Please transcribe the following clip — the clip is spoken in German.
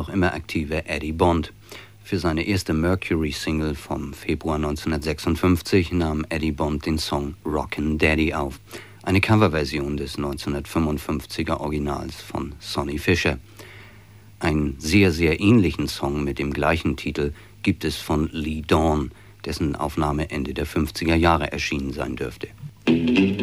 noch immer aktive Eddie Bond. Für seine erste Mercury-Single vom Februar 1956 nahm Eddie Bond den Song Rockin' Daddy auf, eine Coverversion des 1955er Originals von Sonny Fisher. Einen sehr, sehr ähnlichen Song mit dem gleichen Titel gibt es von Lee Dawn, dessen Aufnahme Ende der 50er Jahre erschienen sein dürfte.